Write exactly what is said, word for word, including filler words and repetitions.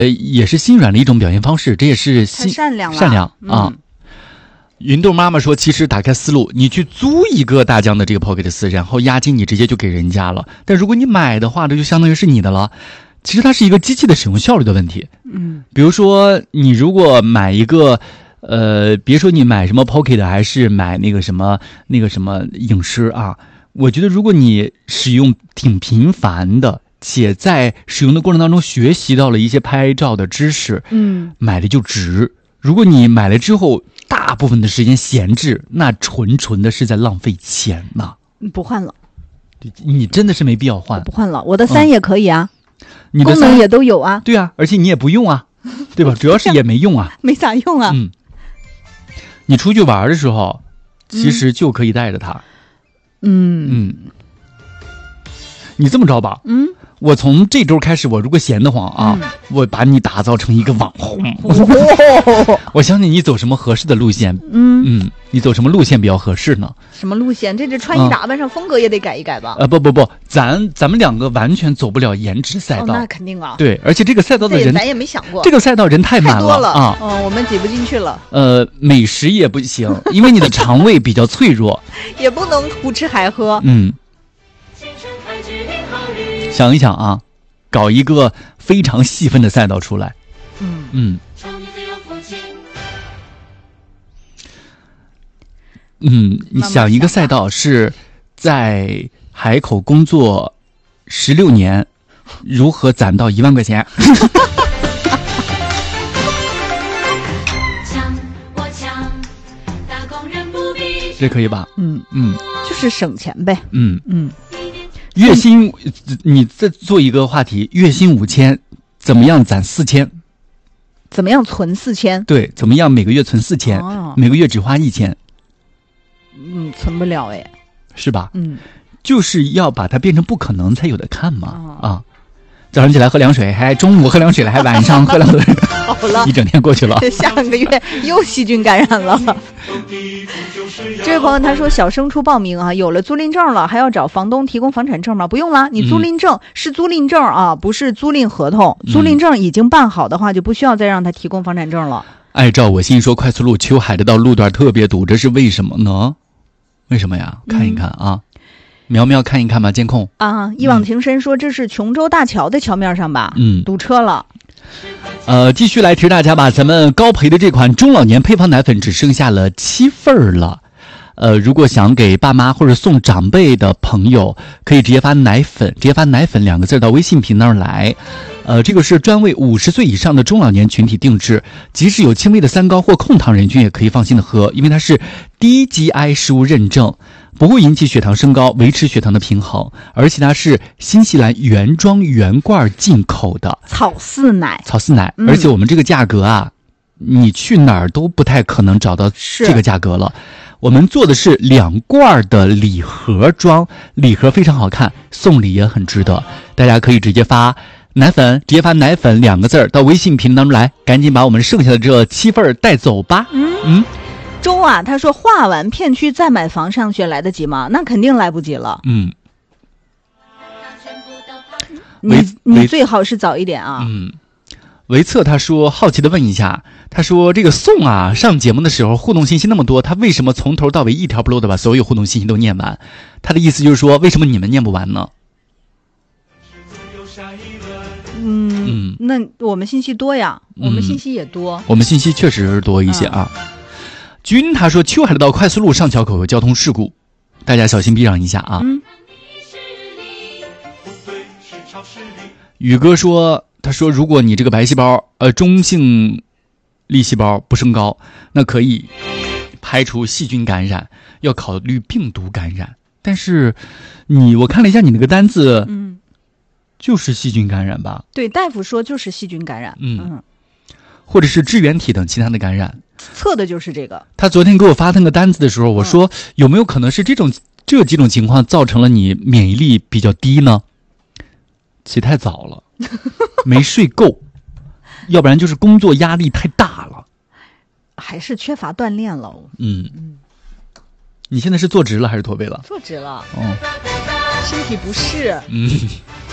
呃，也是心软的一种表现方式，这也是心善良了善良啊。 嗯云豆妈妈说，其实打开思路，你去租一个大疆的这个 Pocket 四，然后押金你直接就给人家了。但如果你买的话，这就相当于是你的了。其实它是一个机器的使用效率的问题。 嗯， 比如说你如果买一个，呃，别说你买什么 Pocket 还是买那个什么那个什么影视啊，我觉得如果你使用挺频繁的，且在使用的过程当中学习到了一些拍照的知识， 嗯， 买的就值。如果你买了之后大部分的时间闲置，那纯纯的是在浪费钱呐、 不换了， 你真的是没必要换。 不换了。我的三也可以啊， 你的三功能也都有啊， 对啊，而且你也不用啊，对吧？主要是也没用啊。 没啥用啊。 嗯，你出去玩的时候，其实就可以带着它。 嗯嗯，你这么着吧， 嗯， 我从这周开始，我如果闲得慌啊， 嗯我把你打造成一个网红。 哦我相信你走什么合适的路线。 嗯， 嗯，你走什么路线比较合适呢？ 什么路线？这这穿衣打扮上风格也得改一改吧？ 呃，不不不，咱咱们两个完全走不了颜值赛哦， 道。 那肯定啊。 对，而且这个赛道的人， 这咱也没想过， 这个赛道人太满太多了啊。 嗯，我们挤不进去了， 呃，美食也不行，因为你的肠胃比较脆弱。 也不能胡吃海喝。 嗯，想一想啊，搞一个非常细分的赛道出来。 嗯嗯嗯，你慢慢想一个想吧赛道是在海口工作十六年，如何攒到一万块钱？ 抢我抢，打工人不必这可以吧？ 嗯， 嗯就是省钱呗。 嗯， 嗯， 月薪，你再做一个话题，月薪五千，怎么样攒四千？ 怎么样存四千？ 对，怎么样每个月存四千、 哦每个月只花一千， 嗯，存不了哎。 是吧？ 嗯， 就是要把它变成不可能才有的看嘛、 哦啊！早上起来喝凉水，还中午喝凉水了，还晚上喝凉水， 好了一，整天过去了。 下个月又细菌感染了。这位朋友他说，小升初报名啊，有了租赁证了，还要找房东提供房产证吗？不用啦，你租赁证、是租赁证啊，不是租赁合同。租赁证已经办好的话，就不需要再让他提供房产证了。 爱照我心说，快速路秋海的道路段特别堵，这是为什么呢？为什么呀？看一看啊，苗苗看一看吧，监控。 啊，一往情深说这是琼州大桥的桥面上吧？ 嗯堵车了。 呃，继续来提大家吧，咱们高培的这款中老年配方奶粉只剩下了七份儿了。呃，如果想给爸妈或者送长辈的朋友，可以直接发奶粉，直接发奶粉两个字到微信频道来。呃，这个是专为五十岁以上的中老年群体定制，即使有轻微的三高或控糖人群也可以放心的喝，因为它是低 G I 食物认证，不会引起血糖升高，维持血糖的平衡，而且它是新西兰原装原罐进口的草饲奶草饲奶， 嗯而且我们这个价格啊，你去哪儿都不太可能找到是这个价格了。我们做的是两罐的礼盒装，礼盒非常好看，送礼也很值得。大家可以直接发奶粉，直接发奶粉两个字儿到微信屏当中来，赶紧把我们剩下的这七份儿带走吧。 嗯嗯周啊，他说画完片区再买房上学来得及吗？那肯定来不及了。 嗯你维你维最好是早一点啊。 嗯。维策他说，好奇的问一下，他说这个宋啊上节目的时候互动信息那么多，他为什么从头到尾一条不漏的把所有互动信息都念完？他的意思就是说，为什么你们念不完呢？ 嗯嗯那我们信息多呀， 嗯我们信息也多。 我们信息确实是多一些啊。君他说，秋海的道快速路上桥口有交通事故，大家小心避让一下啊。 嗯， 宇哥说，他说如果你这个白细胞呃中性粒细胞不升高，那可以排除细菌感染，要考虑病毒感染。但是你我看了一下你那个单子， 嗯， 就是细菌感染吧， 对，大夫说就是细菌感染。 嗯或者是支原体等其他的感染。 测的就是这个。 他昨天给我发那个单子的时候，我说有没有可能是这种这几种情况造成了你免疫力比较低呢？起太早了，没睡够，要不然就是工作压力太大了。 还是缺乏锻炼了。 嗯，你现在是坐直了还是驼背了？ 坐直了， 哦， 身体不适。 嗯。